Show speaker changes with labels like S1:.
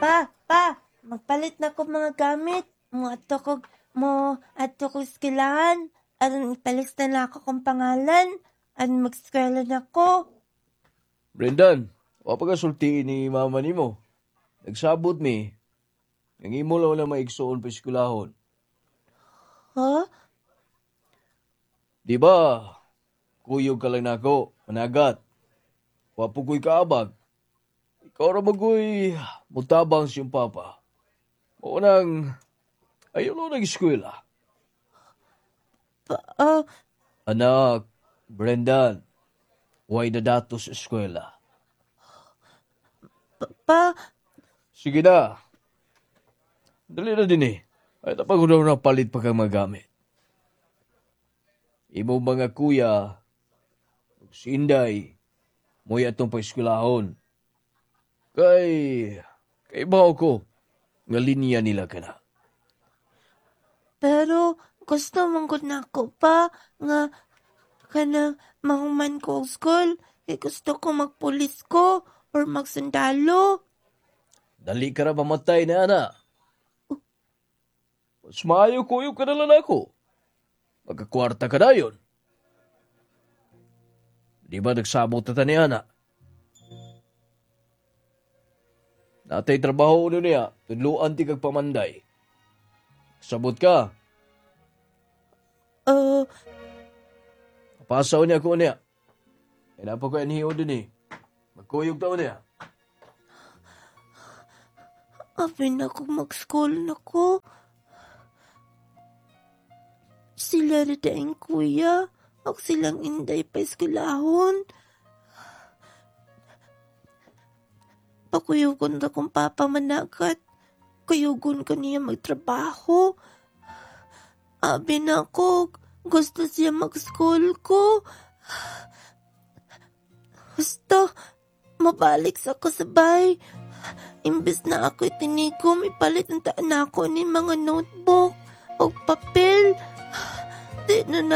S1: Pa, magpalit na ko mga gamit. Mo ato ko skilahan. Aron ipalista na ako kong pangalan. Aron mag-eskwela na ko.
S2: Brendan, wa pa ka sultiin ni mama nimo. Nagsabot mi. Ang imo lang na maigsoon pa eskwelahon.
S1: Ha?
S2: Di ba? Kuyog ka lang nako, managat. Wa po ko'y kaabag. Ikaw ra magoy mutabang siyang papa. Maunang ayaw lang nag-eskwela. Anak, Brendan, huwag na dato sa eskwela.
S1: Pa,
S2: Sige na. Dali na din eh. Ay napagunaw na palit pa kang magamit. Imo mga kuya, si Inday, mo'y atong pa-eskwelahon. Kay baho ko, nga linya nila ka na.
S1: pero gusto mong gud na ako pa nga kanang mahuman ko og school. Kay gusto ko magpulis ko or magsundalo.
S2: Dali ka na mamatay na, ana. Mas maayo kuyo ka na lang ako. Magkakwarta ka na yun. Di ba nagsabot na ni ana? Natay trabaho ulo niya, tudluan ti kag pamanday. Sabot ka, pasaw niya ko niya. Kaya pa ko anihiyo din eh. Magkuyog tao niya.
S1: Abi na ko mag-school na ko. Sila rin kuya. Huwag silang Inday pa eskwelahon. Pakuyugon na kong papa managat. Kuyugon ka niya magtrabaho. Abi na ko. Gusto siya mag-school ko. Gusto mabalik sa ko sabay. Imbes na ako itinigom, ipalit ang taan ako ni mga notebook o papel. Di na